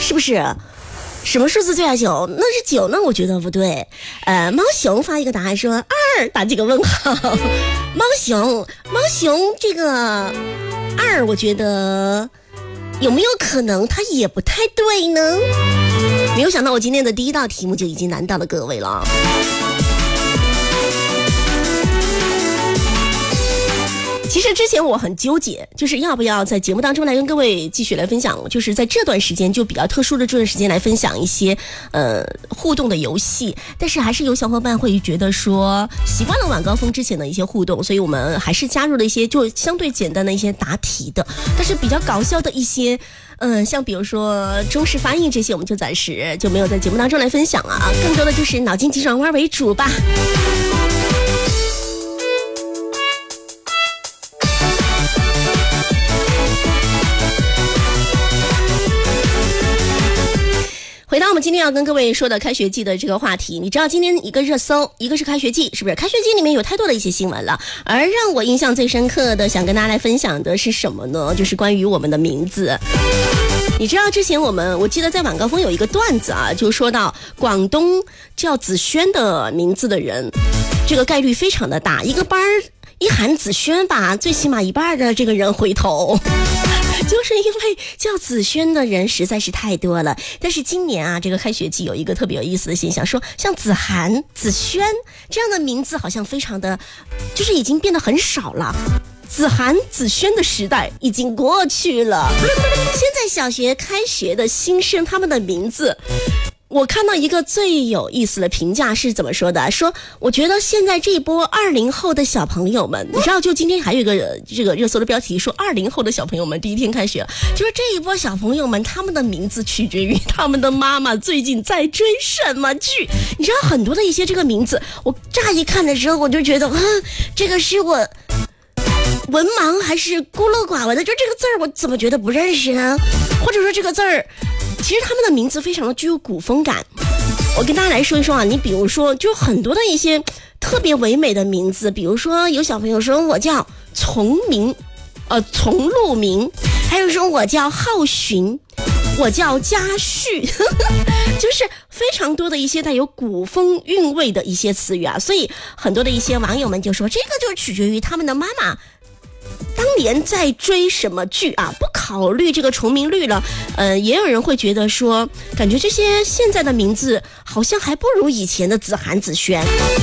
是不是？什么数字最爱9？那是9，那我觉得不对。猫熊发一个答案说2，打几个问号。猫熊这个2，我觉得有没有可能它也不太对呢？没有想到我今天的第一道题目就已经难到了各位了。其实之前我很纠结，就是要不要在节目当中来跟各位继续来分享，就是在这段时间就比较特殊的这段时间来分享一些互动的游戏，但是还是有小伙伴会觉得说习惯了晚高峰之前的一些互动，所以我们还是加入了一些就相对简单的一些答题的，但是比较搞笑的一些像比如说中式翻译这些，我们就暂时就没有在节目当中来分享啊，更多的就是脑筋急转弯为主吧。回到我们今天要跟各位说的开学季的这个话题，你知道今天一个热搜，一个是开学季，是不是？开学季里面有太多的一些新闻了，而让我印象最深刻的想跟大家来分享的是什么呢？就是关于我们的名字。你知道之前我记得在晚高峰有一个段子啊，就说到广东叫子轩的名字的人，这个概率非常的大，一个班一喊子轩吧，最起码一半的这个人回头。就是因为叫子轩的人实在是太多了，但是今年啊，这个开学季有一个特别有意思的现象，说像子涵、子轩这样的名字好像非常的，就是已经变得很少了。子涵、子轩的时代已经过去了，现在小学开学的新生他们的名字。我看到一个最有意思的评价是怎么说的，说我觉得现在这一波20后的小朋友们，你知道就今天还有一个这个热搜的标题说20后的小朋友们第一天开学，就是这一波小朋友们他们的名字取决于他们的妈妈最近在追什么剧。你知道很多的一些这个名字，我乍一看的时候我就觉得这个是我文盲还是孤陋寡闻的，就这个字儿我怎么觉得不认识呢？或者说这个字儿其实他们的名字非常的具有古风感。我跟大家来说一说啊，你比如说就很多的一些特别唯美的名字，比如说有小朋友说我叫从路明，还有说我叫浩寻，我叫家旭就是非常多的一些带有古风韵味的一些词语啊，所以很多的一些网友们就说这个就取决于他们的妈妈当年在追什么剧啊，不考虑这个重名率了。也有人会觉得说，感觉这些现在的名字好像还不如以前的子涵、子轩。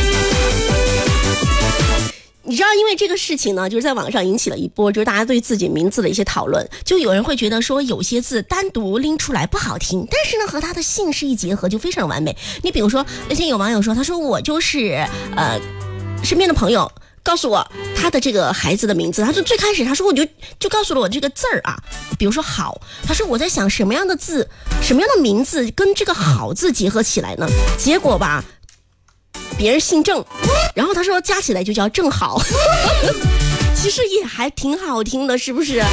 你知道因为这个事情呢，就是在网上引起了一波就是大家对自己名字的一些讨论，就有人会觉得说有些字单独拎出来不好听，但是呢和他的姓氏一结合就非常完美。你比如说那天有网友说，他说我就是身边的朋友告诉我他的这个孩子的名字，他说最开始他说我就告诉了我这个字儿啊，比如说好，他说我在想什么样的字什么样的名字跟这个好字结合起来呢，结果吧别人姓郑，然后他说加起来就叫正好其实也还挺好听的，是不是？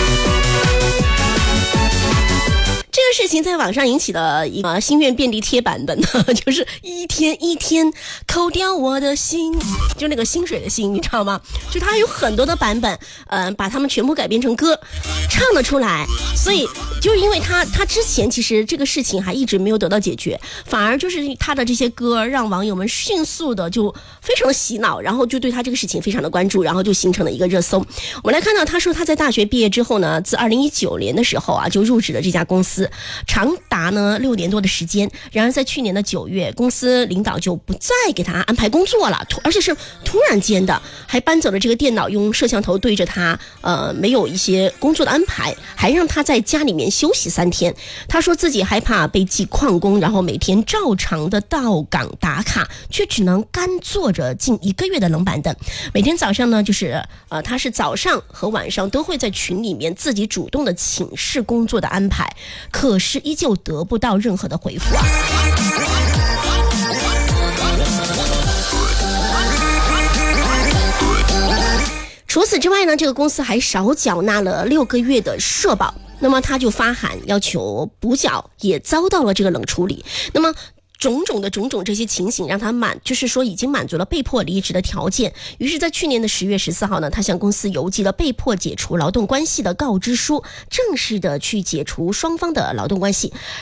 这个事情在网上引起了一个心愿便利贴版本的，就是一天一天扣掉我的心，就那个薪水的薪，你知道吗？就它有很多的版本，把它们全部改编成歌，唱了出来。所以就是因为他之前其实这个事情还一直没有得到解决，反而就是他的这些歌让网友们迅速的就非常的洗脑，然后就对他这个事情非常的关注，然后就形成了一个热搜。我们来看到他说他在大学毕业之后呢，自2019年的时候啊就入职了这家公司。长达呢6年多的时间，然而在去年的9月，公司领导就不再给他安排工作了，而且是突然间的，还搬走了这个电脑，用摄像头对着他，没有一些工作的安排，还让他在家里面休息3天。他说自己害怕被记旷工，然后每天照常的到岗打卡，却只能干坐着近1个月的冷板凳。每天早上呢，就是他是早上和晚上都会在群里面自己主动的请示工作的安排，可是依旧得不到任何的回复啊。除此之外呢，这个公司还少缴纳了6个月的社保，那么他就发函要求补缴，也遭到了这个冷处理。那么种种这些情形让他就是说已经满足了被迫离职的条件。于是在去年的10月14号呢，他向公司邮寄了被迫解除劳动关系的告知书，正式的去解除双方的劳动关系。